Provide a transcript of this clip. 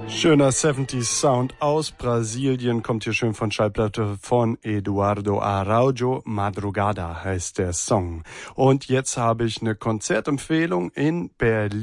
Schöner 70s Sound aus Brasilien, kommt hier schön von Schallplatte von Eduardo Araujo. Madrugada heißt der Song. Und jetzt habe ich eine Konzertempfehlung in Berlin.